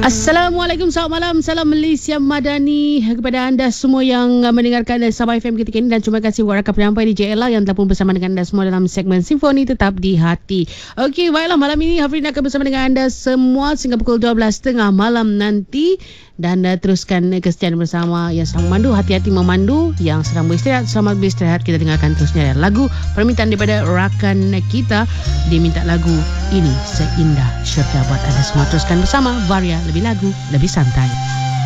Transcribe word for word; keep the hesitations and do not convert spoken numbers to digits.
Assalamualaikum, selamat malam. Salam Malaysia Madani kepada anda semua yang mendengarkan Sabah F M ketika ini, dan terima kasih buat rakan penyampai di J L A yang telah pun bersama dengan anda semua dalam segmen Simfoni Tetap di Hati. Okey, baiklah, malam ini Hafrin akan bersama dengan anda semua sehingga pukul dua belas tiga puluh malam nanti, dan uh, teruskan kesetiaan bersama yang sedang memandu. Hati-hati memandu, yang sedang beristirahat selamat beristirahat. Kita dengarkan terusnya lagu permintaan daripada rakan kita. Dia minta lagu Ini Seindah Syurga buat anda semua. Teruskan bersama Varia, lebih lagu, lebih santai.